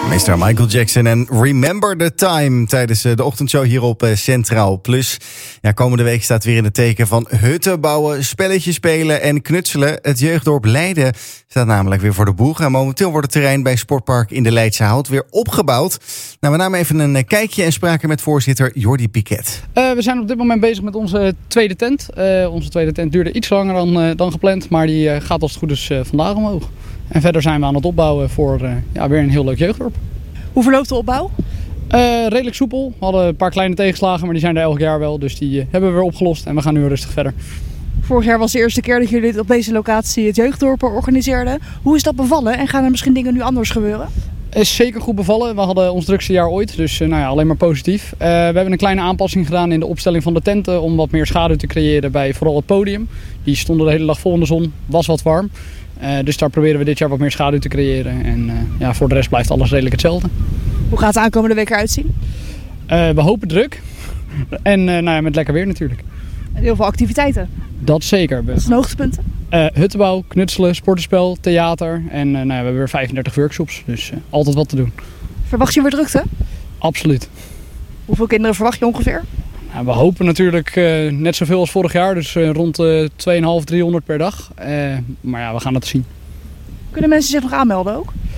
Mr. Michael Jackson en Remember the Time tijdens de ochtendshow hier op Centraal Plus. Ja, komende week staat weer in het teken van hutten bouwen, spelletjes spelen en knutselen. Het jeugddorp Leiden staat namelijk weer voor de boeg. En momenteel wordt het terrein bij Sportpark in de Leidse Hout weer opgebouwd. Nou, we namen even een kijkje en spraken met voorzitter Jordi Piquet. We zijn op dit moment bezig met onze tweede tent. Onze tweede tent duurde iets langer dan gepland, maar die gaat als het goed is vandaag omhoog. En verder zijn we aan het opbouwen voor weer een heel leuk jeugddorp. Hoe verloopt de opbouw? Redelijk soepel. We hadden een paar kleine tegenslagen, maar die zijn er elk jaar wel. Dus die hebben we weer opgelost en we gaan nu rustig verder. Vorig jaar was de eerste keer dat jullie op deze locatie het jeugddorp organiseerden. Hoe is dat bevallen en gaan er misschien dingen nu anders gebeuren? Is zeker goed bevallen. We hadden ons drukste jaar ooit, dus alleen maar positief. We hebben een kleine aanpassing gedaan in de opstelling van de tenten om wat meer schaduw te creëren bij vooral het podium. Die stonden de hele dag vol in de zon, was wat warm. Dus daar proberen we dit jaar wat meer schaduw te creëren. En voor de rest blijft alles redelijk hetzelfde. Hoe gaat het aankomende week eruit zien? We hopen druk. En met lekker weer natuurlijk. En heel veel activiteiten. Dat zeker. Wat zijn de hoogtepunten? Huttenbouw, knutselen, sportenspel, theater. En we hebben weer 35 workshops. Dus altijd wat te doen. Verwacht je weer drukte? Absoluut. Hoeveel kinderen verwacht je ongeveer? We hopen natuurlijk net zoveel als vorig jaar. Dus rond 250, 300 per dag. Maar we gaan het zien. Kunnen mensen zich nog aanmelden ook?